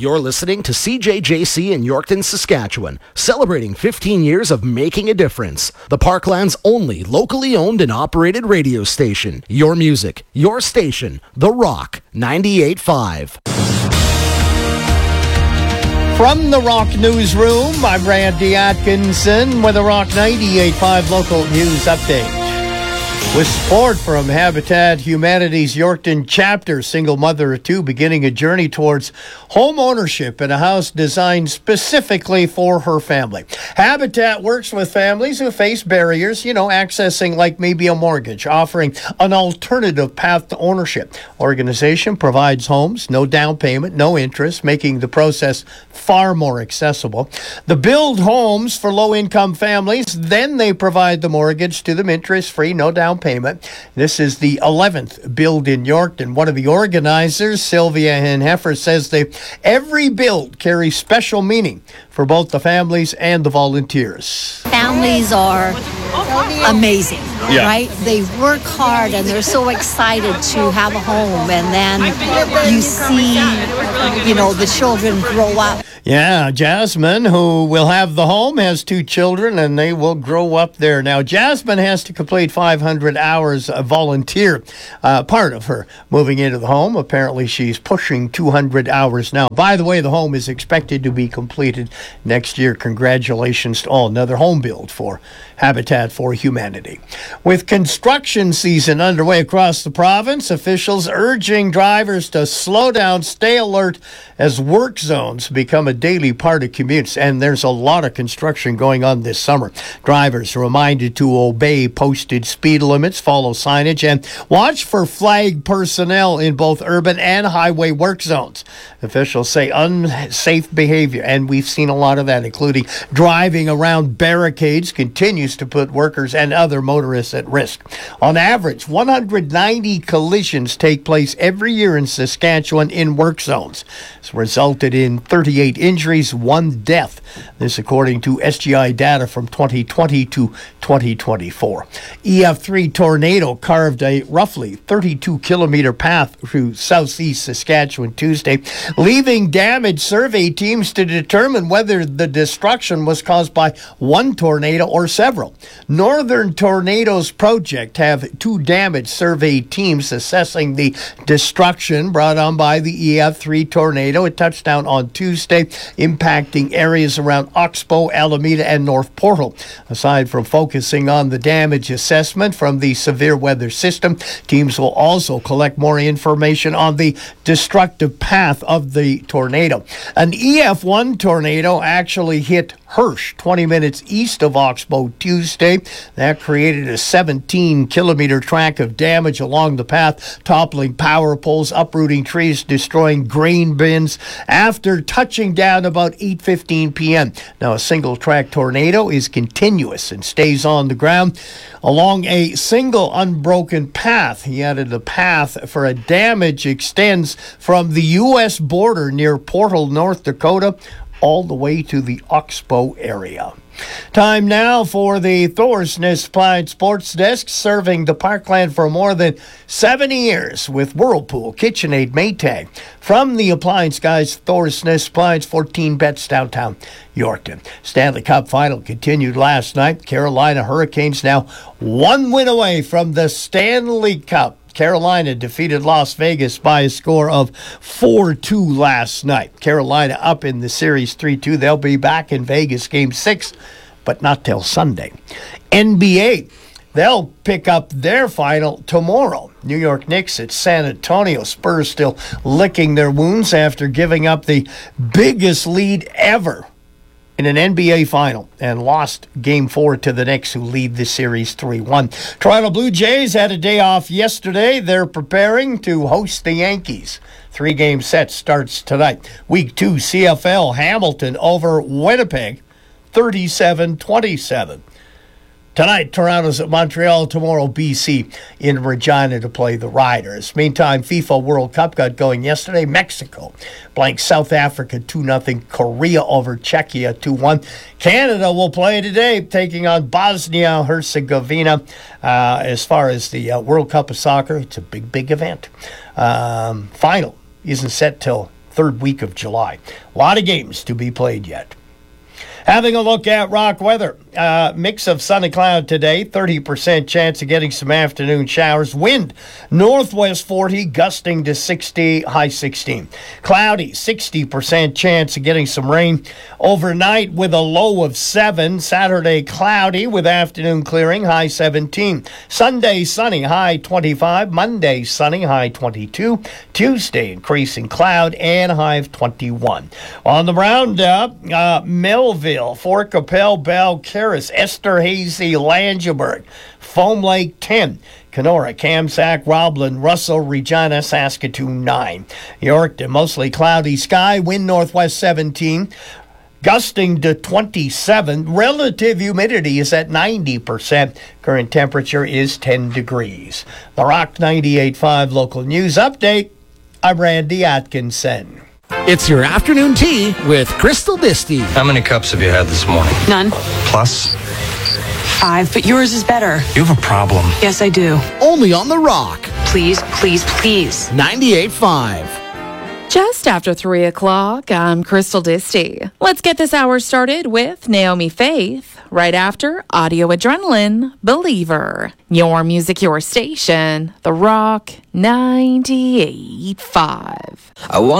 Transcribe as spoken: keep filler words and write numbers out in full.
You're listening to C J J C in Yorkton, Saskatchewan, celebrating fifteen years of making a difference. The Parkland's only locally owned and operated radio station. Your music, your station, The Rock, ninety-eight point five. From the Rock Newsroom, I'm Randy Atkinson with a Rock ninety-eight point five local news update. With support from Habitat Humanity's Yorkton chapter, single mother of two beginning a journey towards home ownership in a house designed specifically for her family. Habitat works with families who face barriers, you know, accessing like maybe a mortgage, offering an alternative path to ownership. Organization provides homes, no down payment, no interest, making the process far more accessible. The build homes for low-income families, then they provide the mortgage to them interest-free, no down payment. This is the eleventh build in Yorkton. One of the organizers, Sylvia Henheffer, says they every build carries special meaning for both the families and the volunteers. Families are amazing, yeah. right? They work hard and they're so excited to have a home, and then you see, you know, the children grow up. Yeah, Jasmine, who will have the home, has two children, and they will grow up there. Now, Jasmine has to complete five hundred hours of volunteer, uh, part of her moving into the home. Apparently, she's pushing two hundred hours now. By the way, the home is expected to be completed next year. Congratulations to all. Another home build for Habitat for Humanity. With construction season underway across the province, officials urging drivers to slow down, stay alert as work zones become a daily part of commutes. And there's a lot of construction going on this summer. Drivers are reminded to obey posted speed limits, follow signage, and watch for flag personnel in both urban and highway work zones. Officials say unsafe behavior, and we've seen a lot of that, including driving around barricades, continues to put workers and other motorists at risk. On average, one hundred ninety collisions take place every year in Saskatchewan in work zones. It's resulted in thirty-eight injuries, one death. This according to S G I data from twenty twenty to twenty twenty-four. E F three tornado carved a roughly thirty-two kilometer path through southeast Saskatchewan Tuesday, leaving damaged survey teams to determine whether the destruction was caused by one tornado or several. Northern Tornadoes Project have two damaged survey teams assessing the destruction brought on by the E F three tornado. It touched down on Tuesday, impacting areas around Oxbow, Alameda, and North Portal. Aside from focusing on the damage assessment from the severe weather system, teams will also collect more information on the destructive path of the tornado. An E F one tornado actually hit Hirsch, twenty minutes east of Oxbow Tuesday. That created a seventeen kilometer track of damage along the path, toppling power poles, uprooting trees, destroying grain bins after touching down about eight fifteen p.m. Now, a single track tornado is continuous and stays on the ground along a single unbroken path. He added the path for a damage extends from the U S border near Portal, North Dakota, all the way to the Oxbow area. Time now for the Thorsness Appliance Sports Desk, serving the Parkland for more than seventy years with Whirlpool, KitchenAid, Maytag. From the Appliance Guys, Thorsness Appliance, fourteen bets downtown Yorkton. Stanley Cup Final continued last night. Carolina Hurricanes now one win away from the Stanley Cup. Carolina defeated Las Vegas by a score of four two last night. Carolina up in the series three two. They'll be back in Vegas game six, but not till Sunday. N B A, they'll pick up their final tomorrow. New York Knicks at San Antonio. Spurs still licking their wounds after giving up the biggest lead ever in an N B A final and lost game four to the Knicks, who lead the series three one. Toronto Blue Jays had a day off yesterday. They're preparing to host the Yankees. Three-game set starts tonight. Week two C F L, Hamilton over Winnipeg, thirty-seven twenty-seven. Tonight, Toronto's at Montreal. Tomorrow, B C in Regina to play the Riders. Meantime, FIFA World Cup got going yesterday. Mexico blank South Africa two nothing. Korea over Czechia two one. Canada will play today, taking on Bosnia-Herzegovina. Uh, as far as the uh, World Cup of Soccer, it's a big, big event. Um, final isn't set till third week of July. A lot of games to be played yet. Having a look at rock weather. Uh, mix of sun and cloud today. thirty percent chance of getting some afternoon showers. Wind, northwest forty, gusting to sixty, high sixteen. Cloudy, sixty percent chance of getting some rain. Overnight with a low of seven. Saturday, cloudy with afternoon clearing, high seventeen. Sunday, sunny, high twenty-five. Monday, sunny, high twenty-two. Tuesday, increasing cloud and high of twenty-one. On the roundup, uh, Melville, Fort Capel, Bell, Caris, Esterhazy, Langeberg, Foam Lake ten, Kenora, Kamsack, Roblin, Russell, Regina, Saskatoon nine. Yorkton, mostly cloudy sky, wind northwest seventeen, gusting to twenty-seven. Relative humidity is at ninety percent. Current temperature is ten degrees. The Rock ninety-eight point five local news update. I'm Randy Atkinson. It's your afternoon tea with Crystal Disty. How many cups have you had this morning? None. Plus? Five, but yours is better. You have a problem. Yes, I do. Only on The Rock. Please, please, please. ninety-eight point five. Just after three o'clock, I'm Crystal Disty. Let's get this hour started with Naomi Faith. Right after Audio Adrenaline, Believer. Your music, your station. The Rock ninety-eight point five. I want